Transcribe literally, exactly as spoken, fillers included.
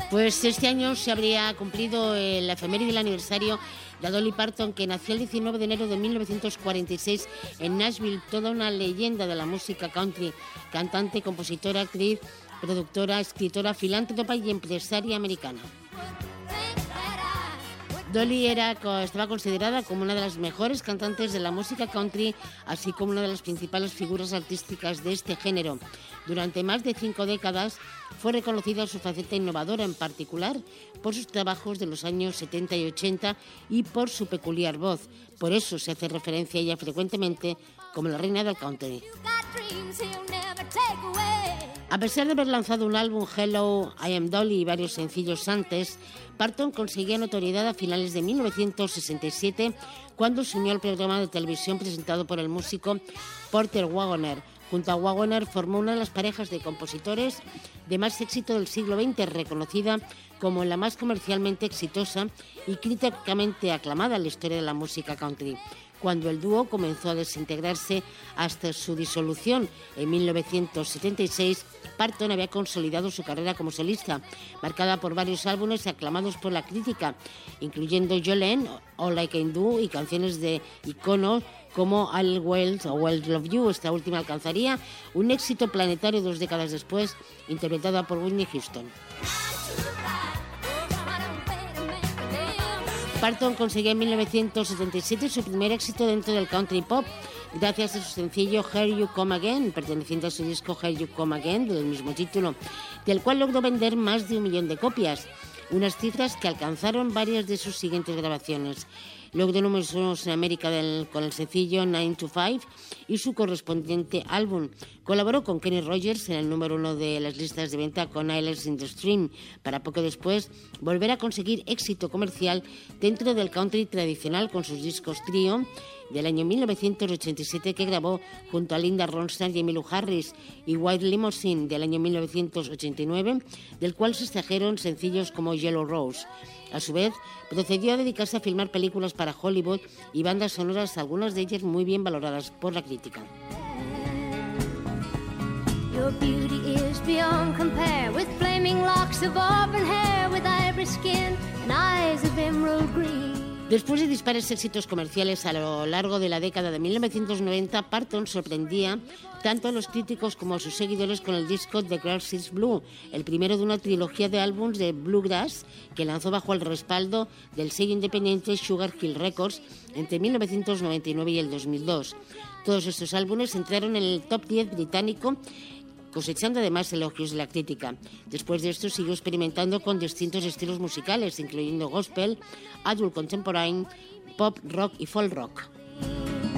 Pues este año se habría cumplido el efeméride del aniversario de Dolly Parton, que nació el diecinueve de enero de mil novecientos cuarenta y seis en Nashville, toda una leyenda de la música country, cantante, compositora, actriz, productora, escritora, filántropa y empresaria americana. Dolly era, estaba considerada como una de las mejores cantantes de la música country, así como una de las principales figuras artísticas de este género. Durante más de cinco décadas fue reconocida su faceta innovadora, en particular por sus trabajos de los años setenta y ochenta y por su peculiar voz. Por eso se hace referencia a ella frecuentemente como la reina del country. A pesar de haber lanzado un álbum, Hello, I Am Dolly, y varios sencillos antes, Parton conseguía notoriedad a finales de mil novecientos sesenta y siete, cuando se unió al programa de televisión presentado por el músico Porter Wagoner. Junto a Wagoner formó una de las parejas de compositores de más éxito del siglo veinte, reconocida como la más comercialmente exitosa y críticamente aclamada en la historia de la música country. Cuando el dúo comenzó a desintegrarse hasta su disolución en mil novecientos setenta y seis, Parton había consolidado su carrera como solista, marcada por varios álbumes aclamados por la crítica, incluyendo Jolene, All I Can Do y canciones de iconos como I'll Well o Well Love You. Esta última alcanzaría un éxito planetario dos décadas después, interpretada por Whitney Houston. Parton consiguió en mil novecientos setenta y siete su primer éxito dentro del country pop, gracias a su sencillo Here You Come Again, perteneciente a su disco Here You Come Again, del mismo título, del cual logró vender más de un millón de copias, unas cifras que alcanzaron varias de sus siguientes grabaciones. Logró números unos en América del, con el sencillo nine to five y su correspondiente álbum. Colaboró con Kenny Rogers en el número uno de las listas de venta con Islands in the Stream, para poco después volver a conseguir éxito comercial dentro del country tradicional con sus discos trío del año mil novecientos ochenta y siete, que grabó junto a Linda Ronstadt y Emmylou Harris, y White Limousine del año mil novecientos ochenta y nueve, del cual se extrajeron sencillos como Yellow Rose. A su vez, procedió a dedicarse a filmar películas para Hollywood y bandas sonoras, algunas de ellas muy bien valoradas por la crítica. Your beauty is beyond compare, with flaming locks of auburn hair, with ivory skin and eyes of emerald green. Después de dispares éxitos comerciales a lo largo de la década de mil novecientos noventa, Parton sorprendía tanto a los críticos como a sus seguidores con el disco The Grass is Blue, el primero de una trilogía de álbumes de bluegrass que lanzó bajo el respaldo del sello independiente Sugar Hill Records entre mil novecientos noventa y nueve y el dos mil dos. Todos estos álbumes entraron en el top diez británico, cosechando además elogios de la crítica. Después de esto siguió experimentando con distintos estilos musicales, incluyendo gospel, adult contemporary, pop, rock y folk rock.